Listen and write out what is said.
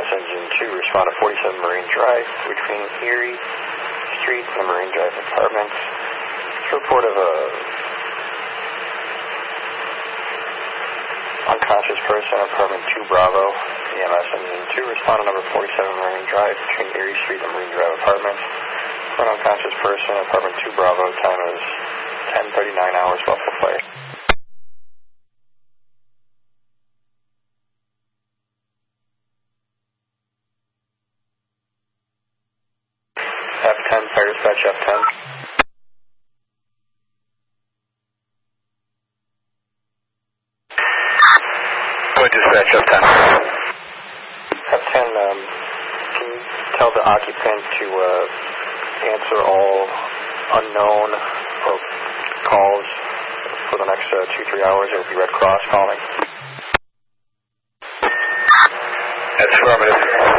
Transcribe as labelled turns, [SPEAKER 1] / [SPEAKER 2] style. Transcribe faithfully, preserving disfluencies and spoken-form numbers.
[SPEAKER 1] Engine two, respond to forty-seven Marine Drive between Erie Street and Marine Drive Apartments. It's a report of a unconscious person, apartment two Bravo, E M S Engine two, respond to number forty-seven Marine Drive between Erie Street and Marine Drive Apartments. For an unconscious person, apartment two Bravo, time is ten thirty-nine hours, Buffalo Fire. F ten, Fire Dispatch F ten.
[SPEAKER 2] Go ahead, Dispatch F ten.
[SPEAKER 1] F ten, um, can you tell the occupant to uh, answer all unknown or calls for the next uh, two, three hours? It will be Red Cross calling.
[SPEAKER 2] That's affirmative.